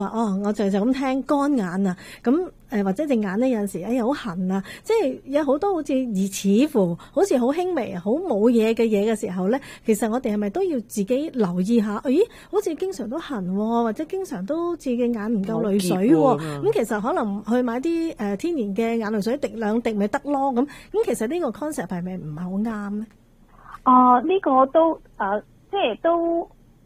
我就咁聽乾眼啊，咁或者隻眼咧有陣時好痕啊，即係有好多好似似乎好似好輕微、好冇嘢嘅嘢嘅時候咧，其實我哋係咪都要自己留意下？咦，好似經常都痕，或者經常都好似嘅眼唔夠淚水喎。咁其實可能去買啲天然嘅眼淚水滴兩滴咪得咯。咁其實呢個 concept 係咪唔係好啱咧？ 呢個都即係都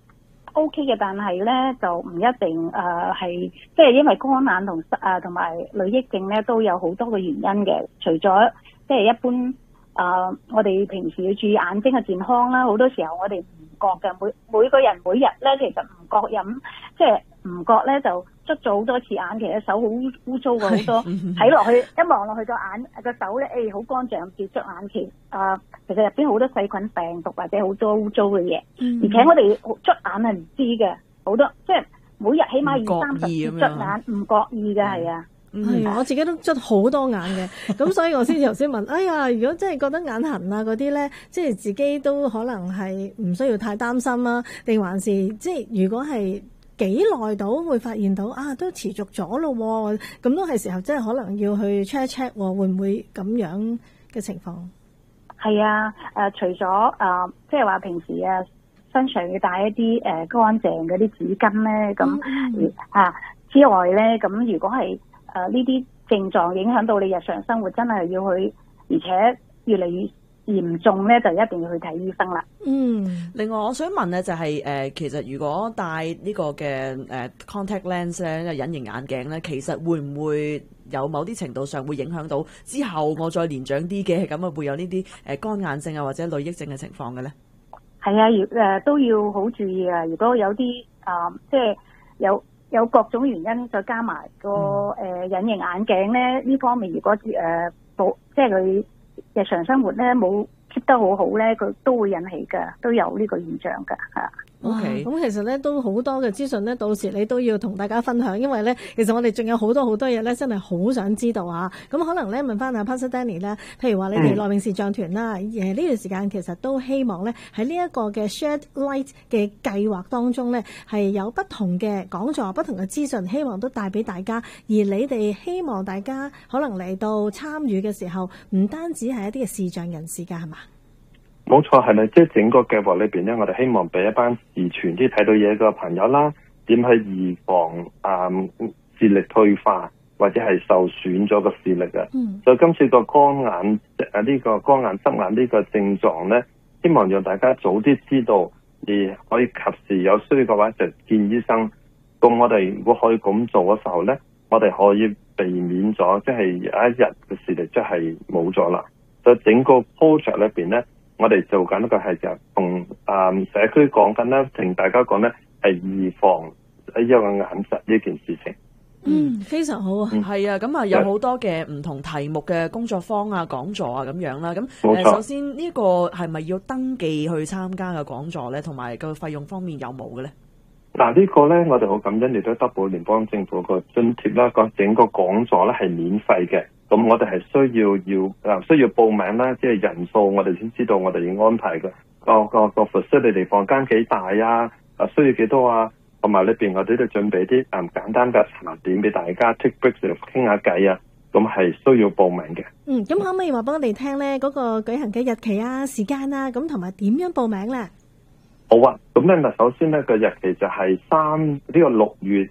OK 嘅，但係咧就唔一定係即係因為乾眼同埋淚液症咧都有好多嘅原因嘅。除咗即係一般我哋平時要注意眼睛嘅健康啦，好多時候我哋唔覺嘅，每個人每日咧其實唔覺飲，即係唔覺咧就捽咗好多次眼，其實手好污糟嘅好多，睇落去一望落去個手咧好乾淨，照捽眼其實入邊好多細菌病毒或者好多污糟嘅嘢，而且我哋捽眼係唔知嘅，好多即係每日起碼20-30次捽眼，唔覺意嘅係啊。 係啊，我自己都捽好多眼嘅，咁所以我先頭先問，哎呀，如果真係覺得眼痕啊嗰啲咧，即係自己都可能係唔需要太擔心啦，定還是即係如果係幾耐到會發現到都持續咗咯，咁都係時候即係可能要去 check 一 check 會唔會咁樣嘅情況？係啊，除咗即係話平時身上要帶一啲乾淨嗰啲紙巾咧，咁之外咧，咁如果係呢啲症狀影響到你日常生活，真係要去，而且越嚟越嚴重咧，就一定要去睇醫生啦。 另外我想問咧，就係其實如果戴呢個嘅contact lens 咧，隱形眼鏡咧，其實會唔會有某啲程度上會影響到之後我再年長啲嘅咁會有呢啲乾眼症啊或者淚液症嘅情況嘅咧？ 係啊，都要好注意啊！如果有啲即係有各種原因，再加埋個隱形眼鏡咧，呢方面如果即係佢日常生活咧冇 keep 得好好咧，佢都會引起㗎，都有呢個現象㗎嚇。 OK，咁其實咧都好多嘅資訊咧，到時你都要同大家分享，因為咧其實我哋仲有好多嘢咧，真係好想知道啊！咁可能咧問翻阿 Pastor Danny 咧，譬如話你哋內明視像團啦，呢段時間其實都希望咧喺呢一個嘅 Shed Light 嘅計劃當中咧，係有不同嘅講座、不同嘅資訊，希望都帶俾大家。而你哋希望大家可能嚟到參與嘅時候，唔單止係一啲嘅視像人士㗎，係嘛？ 冇錯，係咪即係整個計劃裏邊咧，我哋希望俾一班視全啲睇到嘢嘅朋友啦，點去預防視力退化或者係受損咗個視力啊。所以今次個乾眼呢個乾眼濕眼呢個症狀咧，希望讓大家早啲知道，而可以及時有需要嘅話就見醫生。咁我哋如果可以咁做嘅時候咧，我哋可以避免咗即係有一日嘅視力即係冇咗啦。所以整個 project 裏邊咧，我哋做緊一個係就同社區講緊啦，同大家講咧係預防一個眼疾呢件事情。 非常好啊。 係啊，咁有好多嘅唔同題目嘅工作坊啊、講座啊咁樣啦。咁首先呢個係咪要登記去參加嘅講座咧？同埋個費用方面有冇嘅咧？ 嗱，呢個咧我哋好感恩，亦都得到聯邦政府個津貼啦。個整個講座咧係免費嘅。咁我哋係需要報名啦，即係人數我哋先知道我哋要安排嘅個 facility 房間幾大啊，需要幾多啊，同埋裏邊我哋都準備啲簡單嘅茶點俾大家 take breaks 嚟傾下偈啊，咁係需要報名嘅。 咁可唔可以話俾我哋聽咧嗰個舉行嘅日期啊、時間啊，咁同埋點樣報名咧？ 好啊，咁咧嗱，首先咧個日期就係呢個6月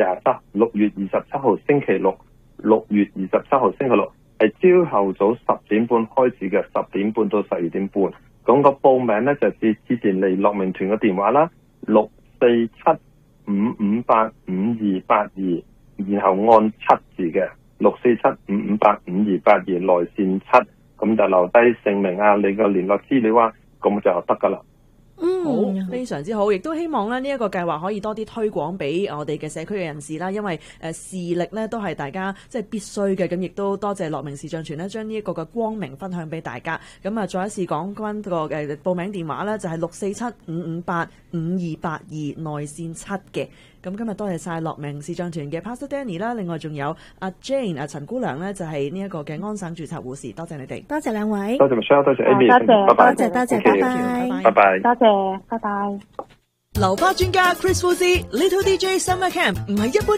27號星期六。6月27號星期六係朝後早10點半開始嘅，10點半到12點半。咁個報名咧就之前嚟樂明團嘅電話啦，647-558-5282，然後按7字嘅647-558-5282來線7，咁就留低姓名啊，你個聯絡資料啊，咁就得噶啦。 好，非常之好，亦都希望咧呢一個計劃可以多啲推廣俾我哋嘅社區嘅人士啦，因為視力咧都係大家即係必須嘅，咁亦都多謝樂明視像團咧將呢一個嘅光明分享俾大家。咁再一次講翻個報名電話咧就係647-558-5282內線7嘅。咁今日多謝晒樂明視像團嘅 Pastor Danny 啦，另外仲有阿 Jane 陳姑娘咧就係呢一個嘅安省註冊護士，多謝你哋， 多謝兩位， 多謝 Michelle， 多謝 Amy， 多謝， 拜拜， 多謝，拜拜， 拜拜， 多謝，拜拜。 流花專家 Chris Wu Little DJ Summer Camp 唔係一般